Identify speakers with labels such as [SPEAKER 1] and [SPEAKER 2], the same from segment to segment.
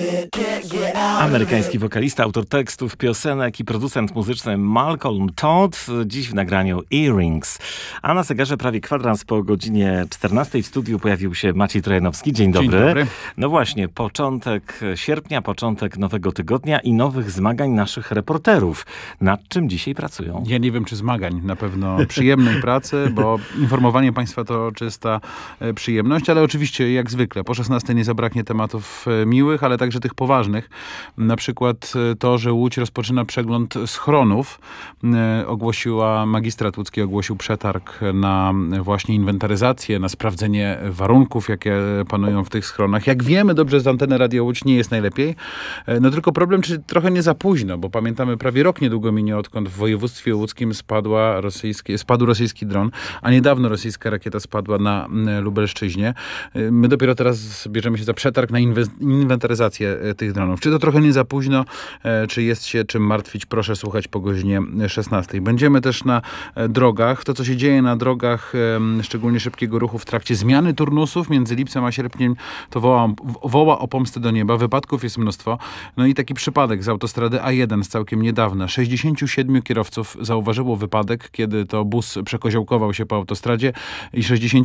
[SPEAKER 1] Amerykański wokalista, autor tekstów, piosenek i producent muzyczny Malcolm Todd, dziś w nagraniu Earrings. A na zegarze prawie kwadrans po godzinie 14 w studiu pojawił się Maciej Trojanowski. Dzień dobry.
[SPEAKER 2] Dzień dobry.
[SPEAKER 1] No właśnie, początek sierpnia, początek nowego tygodnia i nowych zmagań naszych reporterów. Nad czym dzisiaj pracują?
[SPEAKER 2] Ja nie wiem, czy zmagań. Na pewno przyjemnej pracy, bo informowanie państwa to czysta przyjemność, ale oczywiście jak zwykle po 16 nie zabraknie tematów miłych, ale także tych poważnych. Na przykład to, że Łódź rozpoczyna przegląd schronów. Magistrat łódzki ogłosił przetarg na właśnie inwentaryzację, na sprawdzenie warunków, jakie panują w tych schronach. Jak wiemy dobrze z anteny Radio Łódź nie jest najlepiej. No tylko problem, czy trochę nie za późno, bo pamiętamy, prawie rok niedługo minie, odkąd w województwie łódzkim spadł rosyjski dron, a niedawno rosyjska rakieta spadła na Lubelszczyźnie. My dopiero teraz bierzemy się za przetarg na inwentaryzację tych dronów. Czy to trochę nie za późno, czy jest się czym martwić? Proszę słuchać po godzinie 16. Będziemy też na drogach. To, co się dzieje na drogach, szczególnie szybkiego ruchu w trakcie zmiany turnusów między lipcem a sierpniem, to woła o pomstę do nieba. Wypadków jest mnóstwo. No i taki przypadek z autostrady A1 z całkiem niedawna. 67 kierowców zauważyło wypadek, kiedy to bus przekoziołkował się po autostradzie i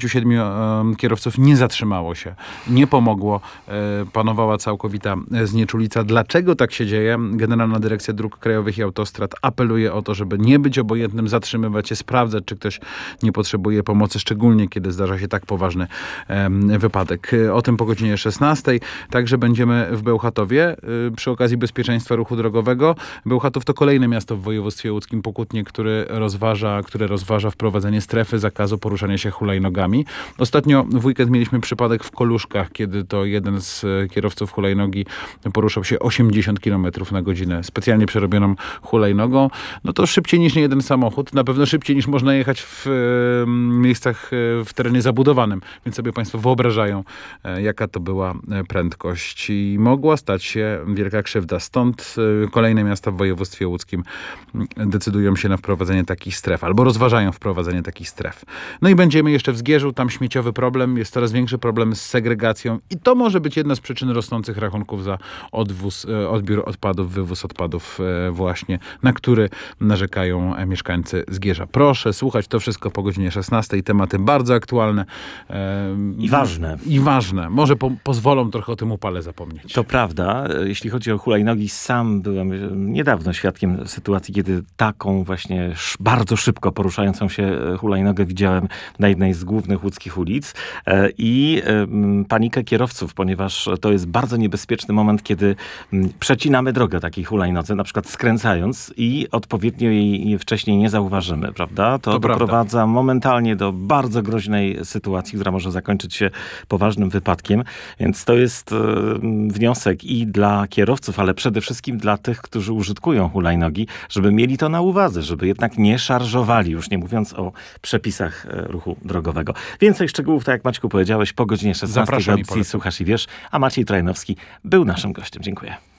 [SPEAKER 2] 67 kierowców nie zatrzymało się. Nie pomogło. Panowała całkowita znieczulica. Dlaczego tak się dzieje? Generalna Dyrekcja Dróg Krajowych i Autostrad apeluje o to, żeby nie być obojętnym, zatrzymywać się, sprawdzać, czy ktoś nie potrzebuje pomocy, szczególnie kiedy zdarza się tak poważny wypadek. O tym po godzinie 16. Także będziemy w Bełchatowie przy okazji bezpieczeństwa ruchu drogowego. Bełchatów to kolejne miasto w województwie łódzkim, Pokutnie, które rozważa wprowadzenie strefy zakazu poruszania się hulajnogami. Ostatnio w weekend mieliśmy przypadek w Koluszkach, kiedy to jeden z kierowców hulajnogi poruszał się 80 km na godzinę specjalnie przerobioną hulajnogą. No to szybciej niż niejeden samochód. Na pewno szybciej niż można jechać w miejscach w terenie zabudowanym. Więc sobie państwo wyobrażają, jaka to była prędkość. I mogła stać się wielka krzywda. Stąd kolejne miasta w województwie łódzkim decydują się na wprowadzenie takich stref. Albo rozważają wprowadzenie takich stref. No i będziemy jeszcze w Zgierzu. Tam śmieciowy problem. Jest coraz większy problem z segregacją. I to może być jedna z przyczyn rosnących rachunków za odbiór odpadów, wywóz odpadów właśnie, na który narzekają mieszkańcy Zgierza. Proszę słuchać to wszystko po godzinie 16. Tematy bardzo aktualne. I ważne. Może pozwolą trochę o tym upale zapomnieć.
[SPEAKER 1] To prawda. Jeśli chodzi o hulajnogi, sam byłem niedawno świadkiem sytuacji, kiedy taką właśnie bardzo szybko poruszającą się hulajnogę widziałem na jednej z głównych łódzkich ulic i panikę kierowców, ponieważ to jest bardzo niebezpieczny moment, kiedy przecinamy drogę takiej hulajnodze, na przykład skręcając i odpowiednio jej wcześniej nie zauważymy, prawda? To doprowadza momentalnie do bardzo groźnej sytuacji, która może zakończyć się poważnym wypadkiem. Więc to jest wniosek i dla kierowców, ale przede wszystkim dla tych, którzy użytkują hulajnogi, żeby mieli to na uwadze, żeby jednak nie szarżowali, już nie mówiąc o przepisach ruchu drogowego. Więcej szczegółów, tak jak Maćku powiedziałeś, po godzinie 16 w audycji Słuchasz i Wiesz, a Maciej Trojanowski był naszym gościem. Dziękuję.